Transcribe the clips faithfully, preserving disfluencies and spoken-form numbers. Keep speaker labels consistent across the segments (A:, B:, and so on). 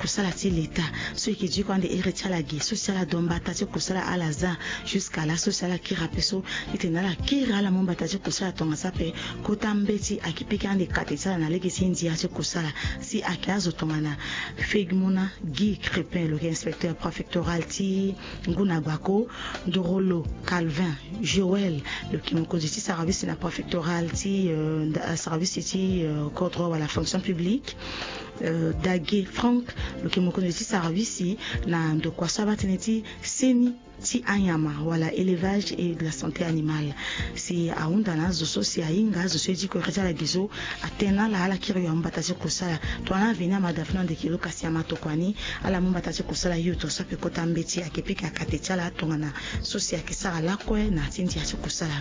A: kusala ti l'état so ki dit quand de retala gi so sala dombata ti kusala alaza jusqu'à la so sala kira peso itena la kira la mombata ti kusala tonga sape kotambeti akipika ande katetsala na leki ti ndia ti kusala si akazo tonga na Fegmona Guy Crépin le inspecteur préfectoral ti Nguna Gbako Ndorolo Calvin Joël le qui me conduit service na préfectoral ti euh, service ti euh, contrôle à la fonction publique euh, Dagué Franck le qui me conduit service na de quoi ça va tenir Seni ti anyama wala élevage et de la santé animale si aundana zo so si ainga zo so di ko retala gizo atena la ala kiri yamba tasi kusala to ana vina madafna de kilo kasi amato kwani ala mamba tasi kusala yuto so pe kota mbeti akepika akatechala tongana so si akisala la kwe na tindi ya kusala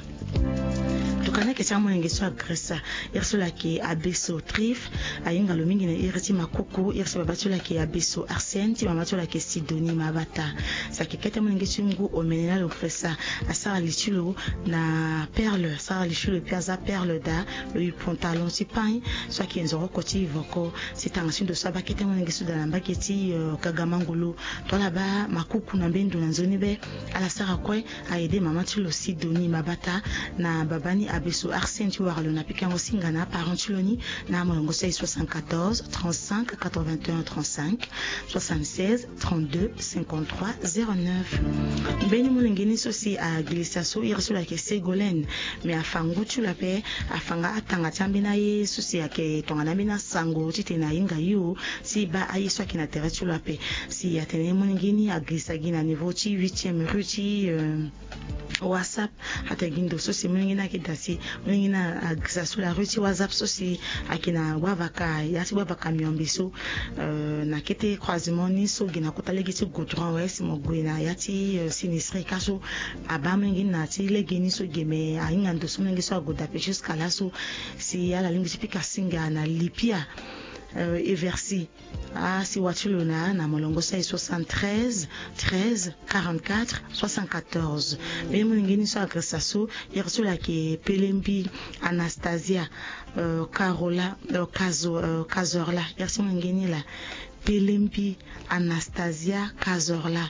A: tukana ke chamo ngeso agresa irso la ki abeso trif ayinga lo mingi na iriti makuku irso babatu la ki abeso arsène ti mamatu la ki sidoni mabata sa ki kete mo ngeso ngu omenela lo gresa asara lichulo na perle sara lichulo piaza perle da le pantalon si pain so ki nzoro koti voko sitanga sindo saba kete mo ngeso da namba keti kagamangulu to la ba makuku na mbendo na nzoni be ala sara kwe aide mamatu lo sidoni mabata na babani abeso arsène tu warlo na pikango singana parentuloni na molongo soixante-quatorze trente-cinq quatre-vingt-un trente-cinq soixante-seize trente-deux cinquante-trois zéro neuf beni molengeni sosi a glissa so irso la ke Ségolène mais afangu tu la pe afanga atanga tambina ye sosi ake tongana bina sango titena inga yo si ba ayiso kina tere tu la pe si atene molengeni a glissa gina niveau ti huitième rue ti euh, WhatsApp hata gindo sosi molengena ke dasi molengena a glissa sur la rue ti WhatsApp sosi akina wavaka yasi wavaka miombiso euh, na kete croisement ni so gina kotalegi ti goudron ouais si mo gwina yati euh, sinistre kaso abamengi na ti legeni so geme ainga ndo so mengi so agoda pe jusqu'à là so si ala lingi pika singa na lipia euh, eversi ah si watulo na na molongo soixante-treize treize quarante-quatre soixante-quatorze be molingeni so agresa so yerso la ke Pelembi Anastasia euh, Carola euh, Kazo euh, Kazorla yerso molingeni la Pelembi Anastasia Kazorla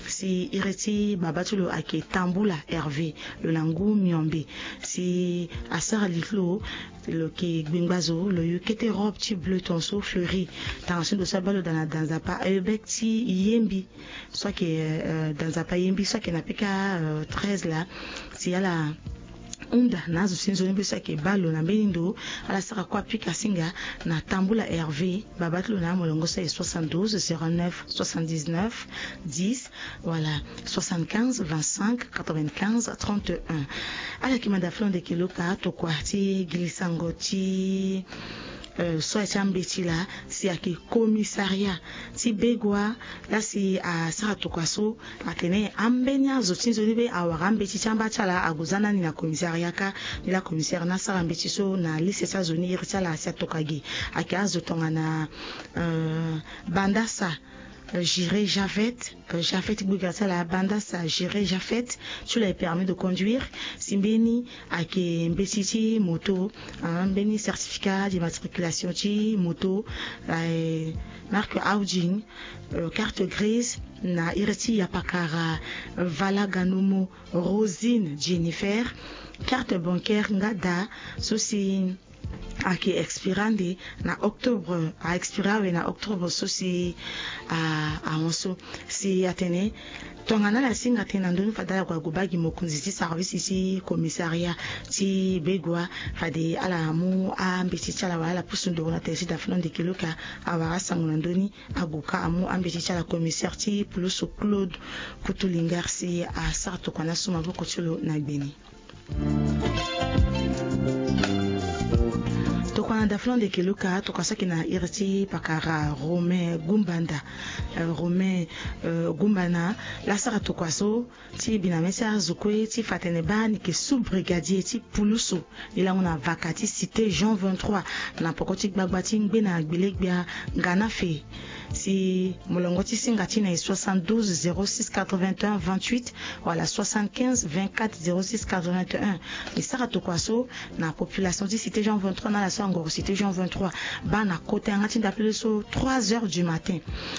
A: si ireti babatulo ake Tambula Hervé le langu miombe si asara litlo le ke gbingbazo le yukete robe ti bleu tonso fleuri tension de sabalo dans la dans a pas avec ti yembi soit que euh, dans a pas yembi soit que na pika euh, treize là si ala unda nazo sinzoni bisa ke balo na benindo ala saka kwa pika singa na Tambula Hervé babatlo na molongo soixante-douze zéro neuf soixante-dix-neuf dix voilà soixante-quinze vingt-cinq quatre-vingt-quinze trente et un ala ki madaflon de kiloka to kwa ti glisango ti Euh, soit chambeti là si ake commissariat si begwa là si a sarato kwaso atene ambenya zotinzo libe awagambeti chamba chala aguzana ni na commissariat ka ni la commissaire na sarambeti so na liste sa zoni irchala sia tokagi ake azotonga na euh, bandasa J'irai Javet, Javet Bougatsa la banda sa J'irai Javet, tu l'as permis de conduire. Simbeni ake mbetiti moto, un beni certificat d'immatriculation ti moto, euh, marque Audi, euh, carte grise na ireti yapakara Valaganumo Rosine Jennifer, carte bancaire ngada sosi ake expirande na octobre a expiré na octobre sosi a a onso si atene tongana la singa tena ndoni fadala kwa gubagi mokunzi ti service ti commissariat ti begwa fade ala mu a mbiti chala wala pusundo na tesi da fnon de kiloka awara sanguna ndoni aguka amu ambiti chala commissaire ti plus Claude Kutulingar si a sarto kana suma boko chulo na beni tokwana daflon de kiluka tokasaki na irti pakara Romain Gumbanda uh, Romain uh, Gumbana la sara tokwaso ti binamesa zukwe ti fatene bani ke sous brigadier ti puluso ila ngona vakati cité Jean vingt-trois na pokoti gbagbati ngbe gbelegbia ngana fe si molongo ti singa ti na soixante-douze zéro six quatre-vingt-un vingt-huit voilà soixante-quinze vingt-quatre zéro six quatre-vingt-un et sara tokwaso na population ti cité Jean vingt-trois na la ngoro cité Jean vingt-trois bana côté ngati d'appeler so trois heures du matin